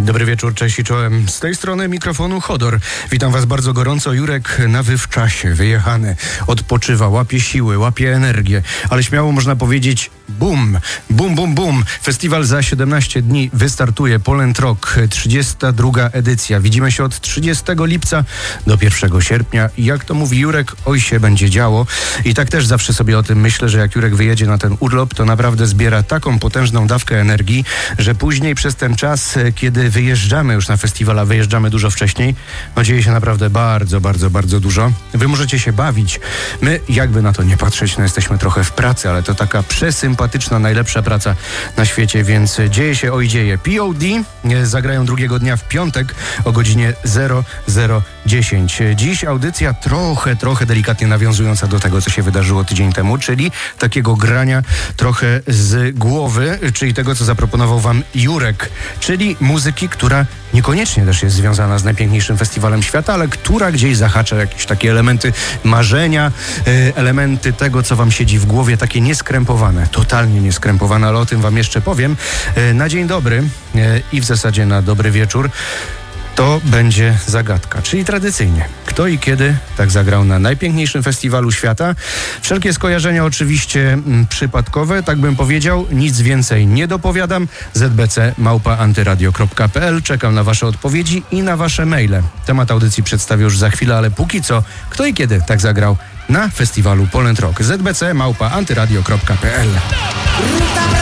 Dobry wieczór, cześć i czołem. Z tej strony mikrofonu Chodor. Witam was bardzo gorąco. Jurek nawy w czasie, wyjechany, odpoczywa, łapie siły, łapie energię. Ale śmiało można powiedzieć bum, bum, bum, bum. Festiwal za 17 dni wystartuje. Poland Rock, 32. edycja. Widzimy się od 30 lipca do 1 sierpnia. I jak to mówi Jurek, oj się będzie działo. I tak też zawsze sobie o tym myślę, że jak Jurek wyjedzie na ten urlop, to naprawdę zbiera taką potężną dawkę energii, że później przez ten czas, kiedy wyjeżdżamy już na festiwal, a wyjeżdżamy dużo wcześniej, no dzieje się naprawdę bardzo, bardzo, bardzo dużo. Wy możecie się bawić. My, jakby na to nie patrzeć, no jesteśmy trochę w pracy, ale to taka przesympatyczna, najlepsza praca na świecie, więc dzieje się, oj dzieje. POD zagrają drugiego dnia w piątek o godzinie 00:10. Dziś audycja trochę delikatnie nawiązująca do tego, co się wydarzyło tydzień temu, czyli takiego grania trochę z głowy, czyli tego, co zaproponował wam Jurek, czyli muzyki, która niekoniecznie też jest związana z najpiękniejszym festiwalem świata, ale która gdzieś zahacza jakieś takie elementy marzenia, elementy tego, co wam siedzi w głowie, takie nieskrępowane, totalnie nieskrępowane, ale o tym wam jeszcze powiem. Na dzień dobry i w zasadzie na dobry wieczór to będzie zagadka, czyli tradycyjnie. Kto i kiedy tak zagrał na najpiękniejszym festiwalu świata? Wszelkie skojarzenia oczywiście przypadkowe, tak bym powiedział. Nic więcej nie dopowiadam. zbc@antyradio.pl. Czekam na wasze odpowiedzi i na wasze maile. Temat audycji przedstawię już za chwilę, ale póki co, kto i kiedy tak zagrał na festiwalu Poland Rock? zbc@antyradio.pl.